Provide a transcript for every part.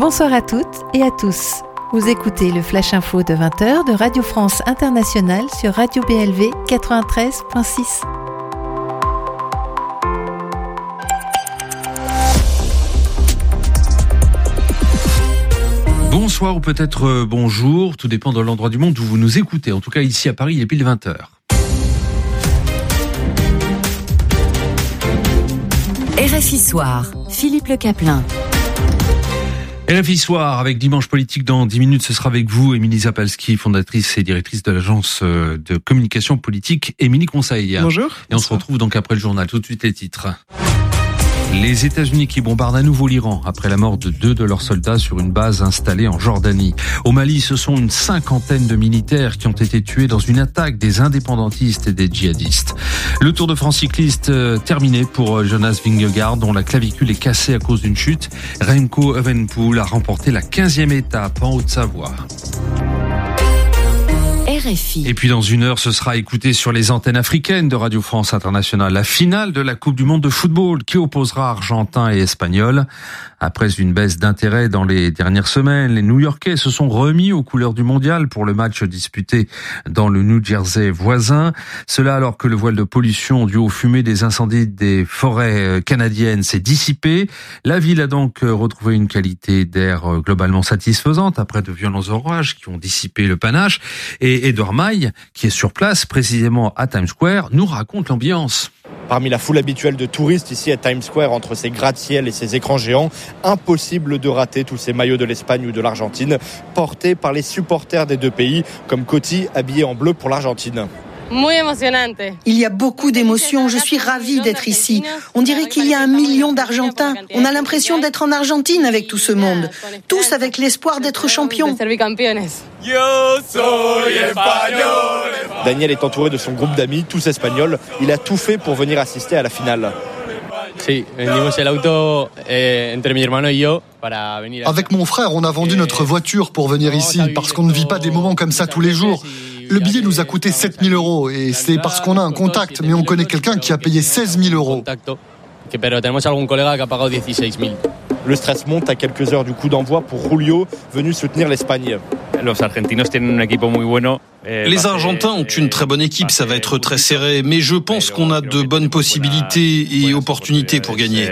Bonsoir à toutes et à tous. Vous écoutez le Flash Info de 20h de Radio France Internationale sur Radio BLV 93.6. Bonsoir ou peut-être bonjour, tout dépend de l'endroit du monde où vous nous écoutez. En tout cas, ici à Paris, il est pile 20h. RFI Soir, Philippe Le Caplin. RFI Soir, avec Dimanche Politique dans 10 minutes, ce sera avec vous, Émilie Zapalski, fondatrice et directrice de l'agence de communication politique Émilie Conseil. Bonjour. Et on se retrouve donc après le journal. Tout de suite les titres. Les États-Unis qui bombardent à nouveau l'Iran après la mort de 2 de leurs soldats sur une base installée en Jordanie. Au Mali, ce sont une 50aine de militaires qui ont été tués dans une attaque des indépendantistes et des djihadistes. Le Tour de France cycliste terminé pour Jonas Vingegaard, dont la clavicule est cassée à cause d'une chute. Remco Evenepoel a remporté la 15e étape en Haute-Savoie. RFI. Et puis dans une heure, ce sera écouté sur les antennes africaines de Radio France Internationale la finale de la Coupe du Monde de football qui opposera Argentins et Espagnols. Après une baisse d'intérêt dans les dernières semaines, les New-Yorkais se sont remis aux couleurs du mondial pour le match disputé dans le New Jersey voisin. Cela alors que le voile de pollution dû aux fumées des incendies des forêts canadiennes s'est dissipé. La ville a donc retrouvé une qualité d'air globalement satisfaisante après de violents orages qui ont dissipé le panache. Et Edouard Maille, qui est sur place précisément à Times Square, nous raconte l'ambiance. Parmi la foule habituelle de touristes ici à Times Square, entre ces gratte-ciel et ces écrans géants, impossible de rater tous ces maillots de l'Espagne ou de l'Argentine, portés par les supporters des deux pays, comme Coty, habillé en bleu pour l'Argentine. Il y a beaucoup d'émotions, je suis ravie d'être ici. On dirait qu'il y a 1 million d'Argentins. On a l'impression d'être en Argentine avec tout ce monde. Tous avec l'espoir d'être champions. Daniel est entouré de son groupe d'amis, tous espagnols. Il a tout fait pour venir assister à la finale. Avec mon frère, on a vendu notre voiture pour venir ici, parce qu'on ne vit pas des moments comme ça tous les jours. Le billet nous a coûté 7 000 euros, et c'est parce qu'on a un contact, mais on connaît quelqu'un qui a payé 16 000 euros. Le stress monte à quelques heures du coup d'envoi pour Julio, venu soutenir l'Espagne. Les Argentins ont une très bonne équipe, ça va être très serré, mais je pense qu'on a de bonnes possibilités et opportunités pour gagner.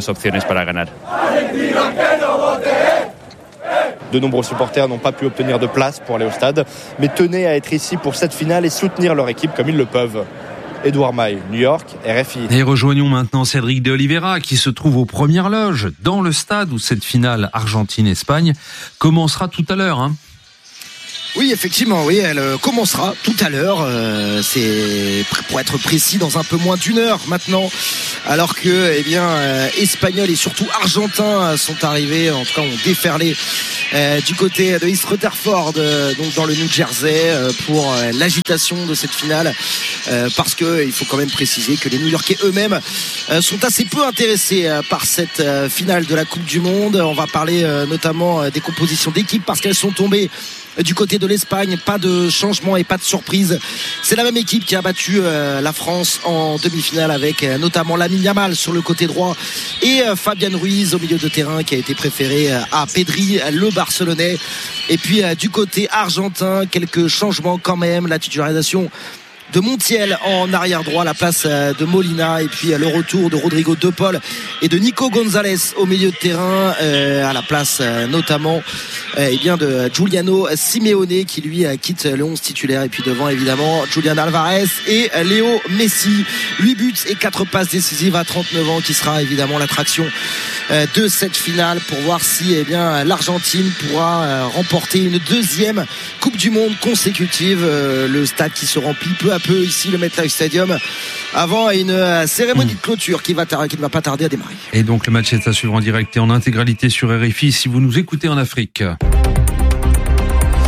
De nombreux supporters n'ont pas pu obtenir de place pour aller au stade, mais tenaient à être ici pour cette finale et soutenir leur équipe comme ils le peuvent. Edouard Maille, New York, RFI. Et rejoignons maintenant Cédric de Oliveira qui se trouve aux premières loges dans le stade où cette finale Argentine-Espagne commencera tout à l'heure. Oui, effectivement, oui, elle commencera tout à l'heure. C'est pour être précis dans un peu moins d'1 heure maintenant. Alors que, Espagnols et surtout Argentins sont arrivés, en tout cas ont déferlé du côté de East Rutherford, donc dans le New Jersey, pour l'agitation de cette finale. Parce que il faut quand même préciser que les New-Yorkais eux-mêmes sont assez peu intéressés par cette finale de la Coupe du Monde. On va parler notamment des compositions d'équipe parce qu'elles sont tombées du côté de l'Espagne. Pas de changement et pas de surprise. C'est la même équipe qui a battu la France en demi-finale avec notamment Lamine Yamal sur le côté droit et Fabian Ruiz au milieu de terrain qui a été préféré à Pedri, le Barcelonais. Et puis du côté argentin, quelques changements quand même. La titularisation de Montiel en arrière droit à la place de Molina et puis le retour de Rodrigo De Paul et de Nico Gonzalez au milieu de terrain à la place notamment de Giuliano Simeone qui lui quitte le 11 titulaire et puis devant évidemment Julián Álvarez et Léo Messi. 8 buts et 4 passes décisives à 39 ans qui sera évidemment l'attraction de cette finale pour voir si l'Argentine pourra remporter une 2e Coupe du Monde consécutive. Le stade qui se remplit peu à peu ici, le MetLife Stadium, avant une cérémonie de clôture qui ne va pas tarder à démarrer. Et donc le match est à suivre en direct et en intégralité sur RFI si vous nous écoutez en Afrique.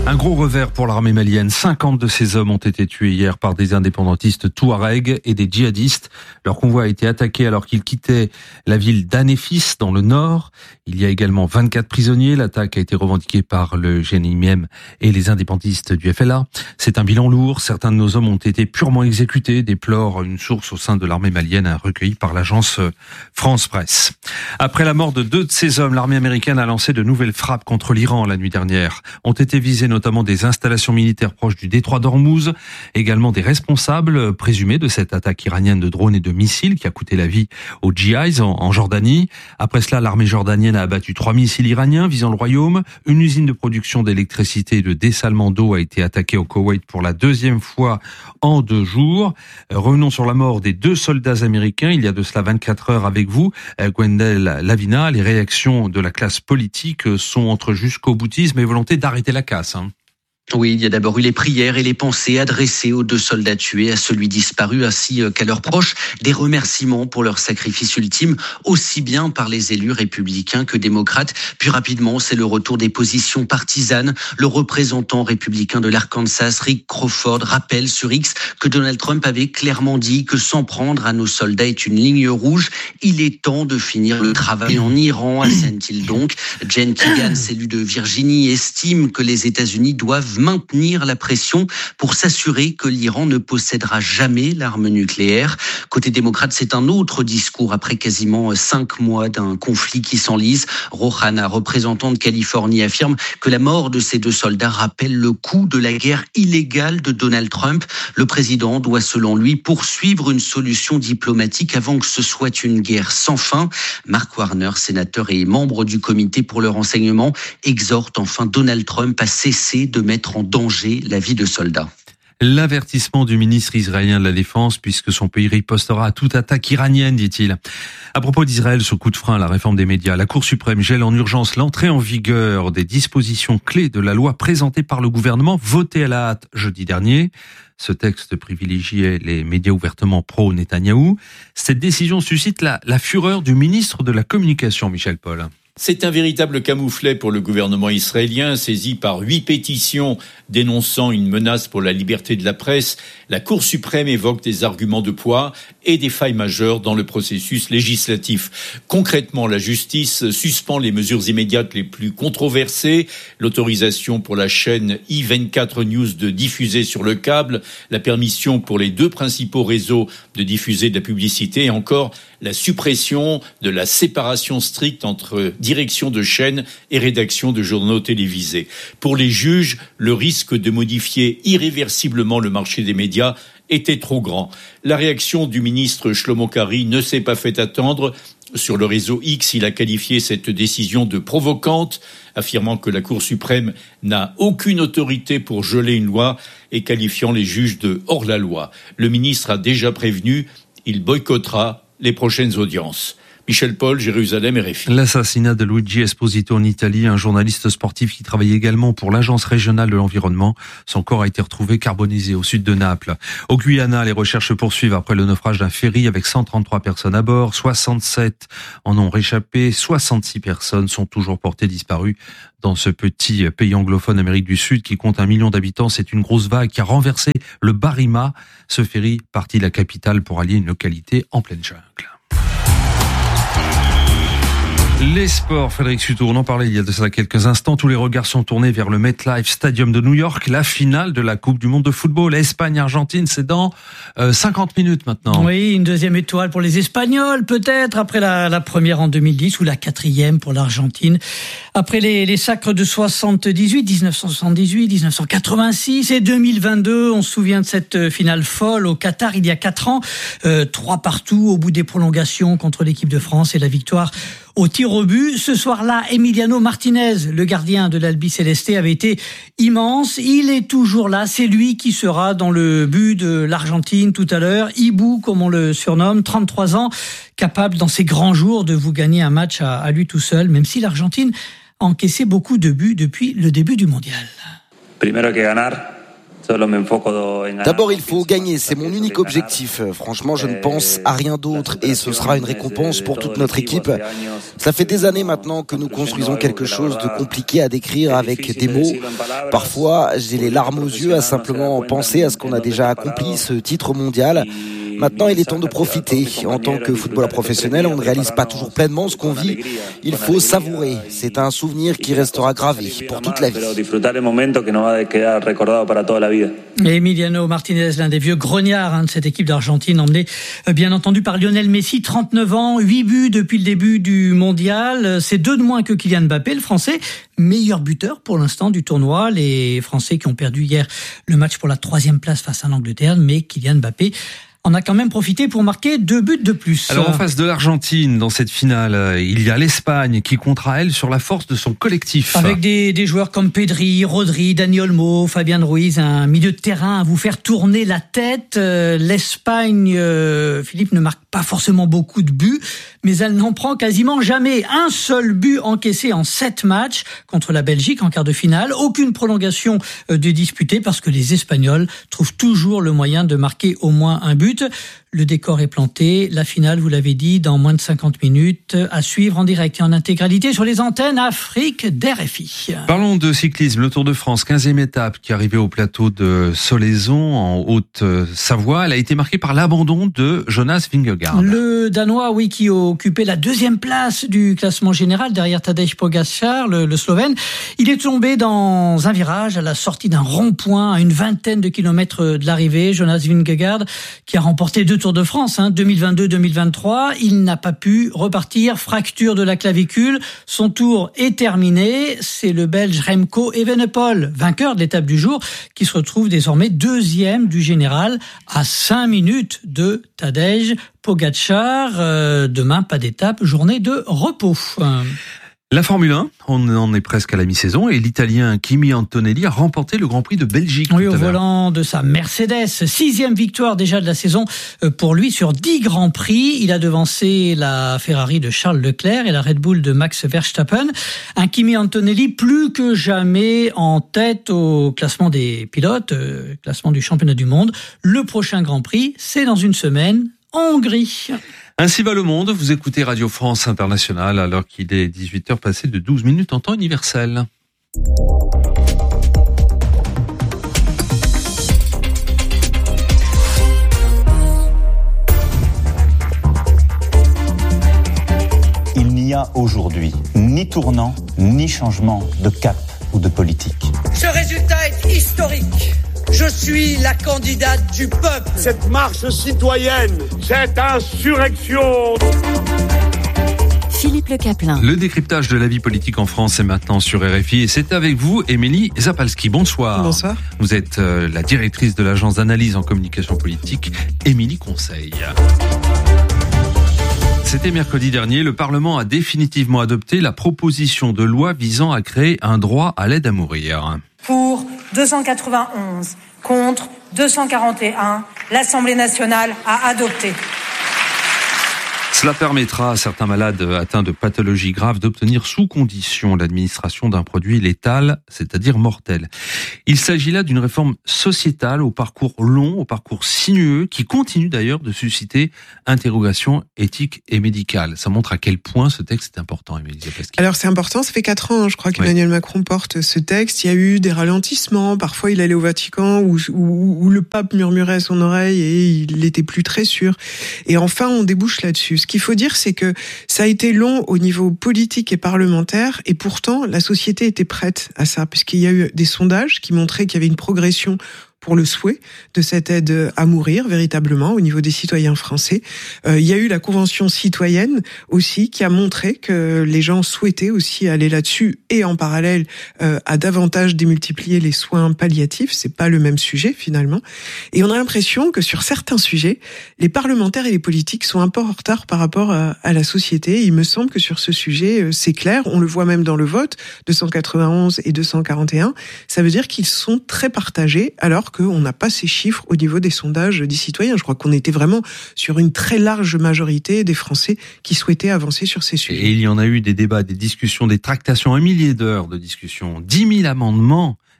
Un gros revers pour l'armée malienne. 50 de ces hommes ont été tués hier par des indépendantistes touaregs et des djihadistes. Leur convoi a été attaqué alors qu'ils quittaient la ville d'Anefis dans le nord. Il y a également 24 prisonniers. L'attaque a été revendiquée par le GNIM et les indépendantistes du FLA. C'est un bilan lourd. Certains de nos hommes ont été purement exécutés, déplore une source au sein de l'armée malienne recueillie par l'agence France Presse. Après la mort de 2 de ces hommes, l'armée américaine a lancé de nouvelles frappes contre l'Iran la nuit dernière. Ont été visés notamment des installations militaires proches du détroit d'Ormuz, également des responsables présumés de cette attaque iranienne de drones et de missiles qui a coûté la vie aux djihadistes en Jordanie. Après cela, l'armée jordanienne a abattu 3 missiles iraniens visant le royaume. Une usine de production d'électricité et de dessalement d'eau a été attaquée au Koweït pour la 2e fois en 2 jours. Revenons sur la mort des 2 soldats américains il y a de cela 24 heures avec vous, Gwendal Lavina. Les réactions de la classe politique sont entre jusqu'au boutisme et volonté d'arrêter la casse. Oui, il y a d'abord eu les prières et les pensées adressées aux 2 soldats tués, à celui disparu ainsi qu'à leurs proches. Des remerciements pour leur sacrifice ultime, aussi bien par les élus républicains que démocrates. Puis rapidement, c'est le retour des positions partisanes. Le représentant républicain de l'Arkansas, Rick Crawford, rappelle sur X que Donald Trump avait clairement dit que s'en prendre à nos soldats est une ligne rouge. Il est temps de finir le travail en Iran, assène-t-il donc. Jen Keegan, élu de Virginie, estime que les États-Unis doivent maintenir la pression pour s'assurer que l'Iran ne possédera jamais l'arme nucléaire. Côté démocrate, c'est un autre discours après quasiment 5 mois d'un conflit qui s'enlise. Rohana, représentant de Californie, affirme que la mort de ces 2 soldats rappelle le coût de la guerre illégale de Donald Trump. Le président doit, selon lui, poursuivre une solution diplomatique avant que ce soit une guerre sans fin. Mark Warner, sénateur et membre du comité pour le renseignement, exhorte enfin Donald Trump à cesser de mettre en danger la vie de soldats. L'avertissement du ministre israélien de la Défense, puisque son pays ripostera à toute attaque iranienne, dit-il. À propos d'Israël, ce coup de frein à la réforme des médias, la Cour suprême gèle en urgence l'entrée en vigueur des dispositions clés de la loi présentée par le gouvernement, votée à la hâte jeudi dernier. Ce texte privilégiait les médias ouvertement pro-Netanyahou. Cette décision suscite la fureur du ministre de la Communication, Michel Paul. C'est un véritable camouflet pour le gouvernement israélien, saisi par 8 pétitions dénonçant une menace pour la liberté de la presse. La Cour suprême évoque des arguments de poids et des failles majeures dans le processus législatif. Concrètement, la justice suspend les mesures immédiates les plus controversées, l'autorisation pour la chaîne i24 News de diffuser sur le câble, la permission pour les 2 principaux réseaux de diffuser de la publicité et encore la suppression de la séparation stricte entre direction de chaîne et rédaction de journaux télévisés. Pour les juges, le risque de modifier irréversiblement le marché des médias était trop grand. La réaction du ministre Shlomo Kari ne s'est pas fait attendre. Sur le réseau X, il a qualifié cette décision de provocante, affirmant que la Cour suprême n'a aucune autorité pour geler une loi et qualifiant les juges de hors-la-loi. Le ministre a déjà prévenu, il boycottera les prochaines audiences. Michel Paul, Jérusalem, RFI. L'assassinat de Luigi Esposito en Italie, un journaliste sportif qui travaillait également pour l'Agence régionale de l'environnement. Son corps a été retrouvé carbonisé au sud de Naples. Au Guyana, les recherches se poursuivent après le naufrage d'un ferry avec 133 personnes à bord. 67 en ont réchappé. 66 personnes sont toujours portées disparues dans ce petit pays anglophone Amérique du Sud qui compte 1 million d'habitants. C'est une grosse vague qui a renversé le Barima. Ce ferry parti de la capitale pour allier une localité en pleine jungle. Les sports, Frédéric Sutour, on en parlait il y a de ça quelques instants. Tous les regards sont tournés vers le MetLife Stadium de New York, la finale de la Coupe du Monde de football. Espagne-Argentine, c'est dans 50 minutes maintenant. Oui, une 2e étoile pour les Espagnols, peut-être, après la première en 2010 ou la 4e pour l'Argentine. Après les sacres de 78, 1978, 1986 et 2022, on se souvient de cette finale folle au Qatar il y a 4 ans. 3-3 au bout des prolongations contre l'équipe de France et la victoire au tir au but. Ce soir-là, Emiliano Martinez, le gardien de l'Albi Céleste, avait été immense. Il est toujours là. C'est lui qui sera dans le but de l'Argentine tout à l'heure. Hibou, comme on le surnomme, 33 ans, capable dans ses grands jours de vous gagner un match à lui tout seul, même si l'Argentine a encaissé beaucoup de buts depuis le début du mondial. D'abord, il faut gagner, c'est mon unique objectif. Franchement, je ne pense à rien d'autre et ce sera une récompense pour toute notre équipe. Ça fait des années maintenant que nous construisons quelque chose de compliqué à décrire avec des mots. Parfois, j'ai les larmes aux yeux à simplement penser à ce qu'on a déjà accompli, ce titre mondial. Maintenant, il est temps de profiter. En tant que footballeur professionnel, on ne réalise pas toujours pleinement ce qu'on vit. Il faut savourer. C'est un souvenir qui restera gravé pour toute la vie. Et Emiliano Martinez, l'un des vieux grognards de cette équipe d'Argentine, emmené bien entendu par Lionel Messi, 39 ans, 8 buts depuis le début du mondial. C'est 2 de moins que Kylian Mbappé, le Français, meilleur buteur pour l'instant du tournoi. Les Français qui ont perdu hier le match pour la 3e place face à l'Angleterre, mais Kylian Mbappé en a quand même profité pour marquer 2 buts de plus. Alors en face de l'Argentine, dans cette finale, il y a l'Espagne qui comptera, elle, sur la force de son collectif. Avec des joueurs comme Pedri, Rodri, Dani Olmo, Fabian Ruiz, un milieu de terrain à vous faire tourner la tête. L'Espagne, Philippe, ne marque pas forcément beaucoup de buts, mais elle n'en prend quasiment jamais. Un seul but encaissé en 7 matchs contre la Belgique en quart de finale. Aucune prolongation de disputée parce que les Espagnols trouvent toujours le moyen de marquer au moins un but. Le décor est planté. La finale, vous l'avez dit, dans moins de 50 minutes, à suivre en direct et en intégralité sur les antennes Afrique d'RFI. Parlons de cyclisme. Le Tour de France, 15e étape qui est arrivée au plateau de Solaison, en Haute-Savoie. Elle a été marquée par l'abandon de Jonas Vingegaard. Le Danois, oui, qui occupait la 2e place du classement général derrière Tadej Pogačar, le Slovène. Il est tombé dans un virage à la sortie d'un rond-point à une vingtaine de kilomètres de l'arrivée. Jonas Vingegaard, qui a remporté 2 Tours de France, 2022-2023. Il n'a pas pu repartir, fracture de la clavicule. Son tour est terminé. C'est le Belge Remco Evenepoel, vainqueur de l'étape du jour, qui se retrouve désormais 2e du général à 5 minutes de Tadej Pogačar. Demain, pas d'étape, journée de repos. La Formule 1, on en est presque à la mi-saison et l'Italien Kimi Antonelli a remporté le Grand Prix de Belgique. Oui, au volant de sa Mercedes. 6e victoire déjà de la saison pour lui sur 10 Grands Prix. Il a devancé la Ferrari de Charles Leclerc et la Red Bull de Max Verstappen. Un Kimi Antonelli plus que jamais en tête au classement des pilotes, classement du championnat du monde. Le prochain Grand Prix, c'est dans une semaine en Hongrie. Ainsi va le monde, vous écoutez Radio France Internationale alors qu'il est 18h passé de 12 minutes en temps universel. Il n'y a aujourd'hui ni tournant, ni changement de cap ou de politique. Ce résultat est historique. Je suis la candidate du peuple. Cette marche citoyenne, cette insurrection. Philippe Le Caplin. Le décryptage de la vie politique en France est maintenant sur RFI et c'est avec vous, Émilie Zapalski. Bonsoir. Bonsoir. Vous êtes la directrice de l'agence d'analyse en communication politique, Émilie Conseil. C'était mercredi dernier, le Parlement a définitivement adopté la proposition de loi visant à créer un droit à l'aide à mourir. Pour 291, contre 241, l'Assemblée nationale a adopté. Cela permettra à certains malades atteints de pathologies graves d'obtenir sous condition l'administration d'un produit létal, c'est-à-dire mortel. Il s'agit là d'une réforme sociétale au parcours long, au parcours sinueux, qui continue d'ailleurs de susciter interrogations éthiques et médicales. Ça montre à quel point ce texte est important, Émilie Zapalski. Alors c'est important, ça fait 4 ans, je crois qu'Emmanuel Macron porte ce texte. Il y a eu des ralentissements, parfois il allait au Vatican où le pape murmurait à son oreille et il n'était plus très sûr. Et enfin on débouche là-dessus. Ce qu'il faut dire, c'est que ça a été long au niveau politique et parlementaire, et pourtant la société était prête à ça, puisqu'il y a eu des sondages qui montraient qu'il y avait une progression pour le souhait de cette aide à mourir véritablement au niveau des citoyens français. Il y a eu la Convention citoyenne aussi qui a montré que les gens souhaitaient aussi aller là-dessus et en parallèle à davantage démultiplier les soins palliatifs. C'est pas le même sujet finalement. Et on a l'impression que sur certains sujets, les parlementaires et les politiques sont un peu en retard par rapport à la société. Il me semble que sur ce sujet, c'est clair. On le voit même dans le vote, 291 et 241. Ça veut dire qu'ils sont très partagés alors qu'on n'a pas ces chiffres au niveau des sondages des citoyens. Je crois qu'on était vraiment sur une très large majorité des Français qui souhaitaient avancer sur ces sujets. Et il y en a eu des débats, des discussions, des tractations, 1 millier d'heures de discussions, 10 000 amendements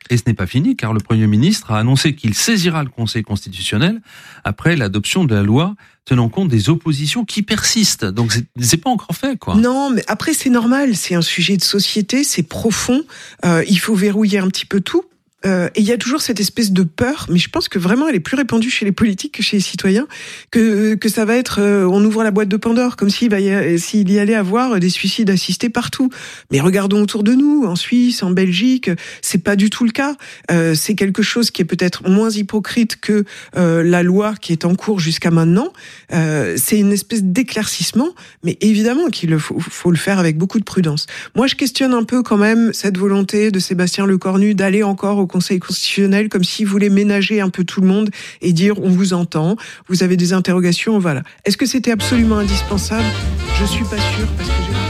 Et ce n'est pas fini, car le Premier ministre a annoncé qu'il saisira le Conseil constitutionnel après l'adoption de la loi tenant compte des oppositions qui persistent. Donc c'est pas encore fait, quoi. Non, mais après c'est normal, c'est un sujet de société, c'est profond, il faut verrouiller un petit peu tout. Et il y a toujours cette espèce de peur, mais je pense que vraiment elle est plus répandue chez les politiques que chez les citoyens, que ça va être on ouvre la boîte de Pandore, comme s'il y allait avoir des suicides assistés partout. Mais regardons autour de nous, en Suisse, en Belgique, c'est pas du tout le cas. C'est quelque chose qui est peut-être moins hypocrite que la loi qui est en cours jusqu'à maintenant. C'est une espèce d'éclaircissement, mais évidemment qu'il faut le faire avec beaucoup de prudence. Moi, je questionne un peu quand même cette volonté de Sébastien Lecornu d'aller encore au Conseil constitutionnel comme s'il voulait ménager un peu tout le monde et dire on vous entend, vous avez des interrogations, voilà. Est-ce que c'était absolument indispensable ? Je suis pas sûre parce que j'ai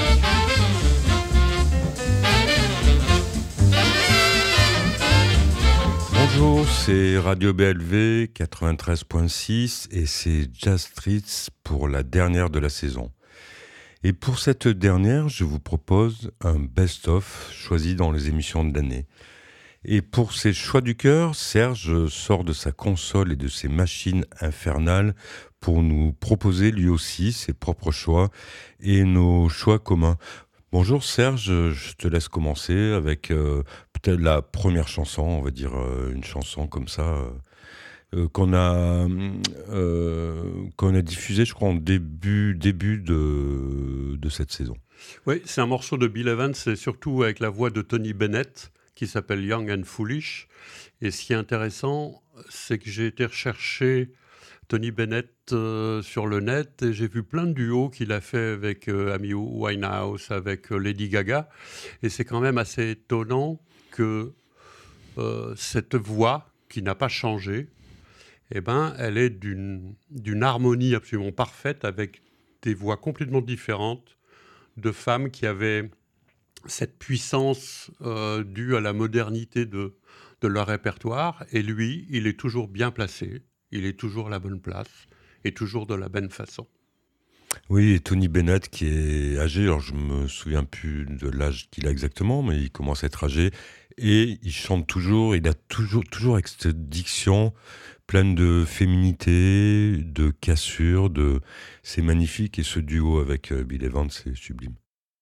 Bonjour, c'est Radio BLV 93.6 et c'est Jazz Streets pour la dernière de la saison. Et pour cette dernière, je vous propose un best-of choisi dans les émissions de l'année. Et pour ses choix du cœur, Serge sort de sa console et de ses machines infernales pour nous proposer lui aussi ses propres choix et nos choix communs. Bonjour Serge, je te laisse commencer avec peut-être la première chanson, on va dire une chanson comme ça qu'on a diffusée, je crois, en début de cette saison. Oui, c'est un morceau de Bill Evans, c'est surtout avec la voix de Tony Bennett, qui s'appelle Young and Foolish. Et ce qui est intéressant, c'est que j'ai été rechercher Tony Bennett sur le net et j'ai vu plein de duos qu'il a fait avec Amy Winehouse, avec Lady Gaga. Et c'est quand même assez étonnant que cette voix, qui n'a pas changé, eh ben, elle est d'une harmonie absolument parfaite avec des voix complètement différentes de femmes qui avaient cette puissance due à la modernité de leur répertoire. Et lui, il est toujours bien placé, il est toujours à la bonne place et toujours de la bonne façon. Oui, et Tony Bennett qui est âgé, alors je me souviens plus de l'âge qu'il a exactement, mais il commence à être âgé et il chante toujours, il a toujours avec cette diction pleine de féminité, de cassure, c'est magnifique et ce duo avec Bill Evans, c'est sublime.